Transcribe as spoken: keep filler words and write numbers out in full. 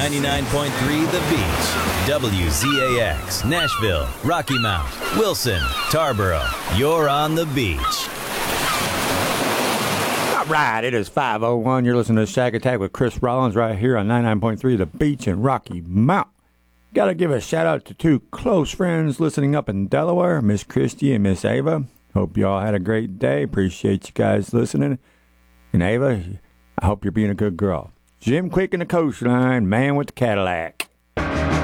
ninety-nine point three The Beach, W Z A X, Nashville, Rocky Mount, Wilson, Tarboro. You're on the beach. All right, it is five oh one. You're listening to Shack Attack with Chris Rollins right here on ninety-nine point three The Beach in Rocky Mount. Got to give a shout out to two close friends listening up in Delaware, Miss Christy and Miss Ava. Hope you all had a great day. Appreciate you guys listening. And Ava, I hope you're being a good girl. Jim Quick in the coastline, man with the Cadillac.